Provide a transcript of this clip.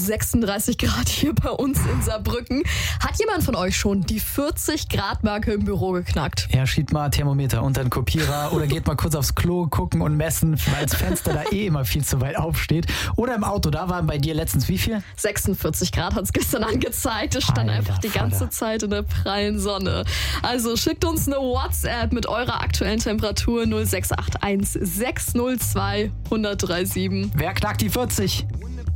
36 Grad hier bei uns in Saarbrücken. Hat jemand von euch schon die 40 Grad Marke im Büro geknackt? Ja, schiebt mal Thermometer unter den Kopierer oder geht mal kurz aufs Klo gucken und messen, weil das Fenster da immer viel zu weit aufsteht. Oder im Auto, da waren bei dir letztens wie viel? 46 Grad hat es gestern angezeigt. Es stand einfach die ganze Zeit in der prallen Sonne. Also schickt uns eine WhatsApp mit eurer aktuellen Temperatur 0681 602 1037. Wer knackt die 40?